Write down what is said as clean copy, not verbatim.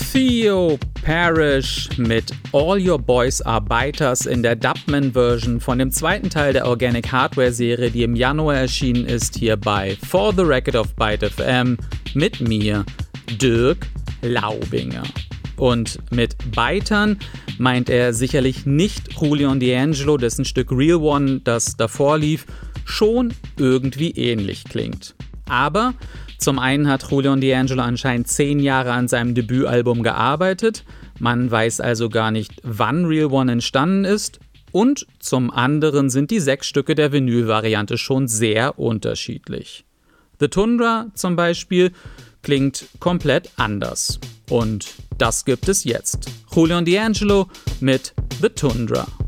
Theo Parrish mit All Your Boys Are Biters in der Dubman-Version von dem zweiten Teil der Organic Hardware-Serie, die im Januar erschienen ist, hier bei For the Record of Byte FM mit mir, Dirk Laubinger. Und mit Bitern meint er sicherlich nicht Julian D'Angelo, dessen Stück Real One, das davor lief, schon irgendwie ähnlich klingt. Aber zum einen hat Julian D'Angelo anscheinend 10 Jahre an seinem Debütalbum gearbeitet, man weiß also gar nicht, wann Real One entstanden ist, und zum anderen sind die 6 Stücke der Vinyl-Variante schon sehr unterschiedlich. The Tundra zum Beispiel klingt komplett anders. Und das gibt es jetzt. Julian D'Angelo mit The Tundra.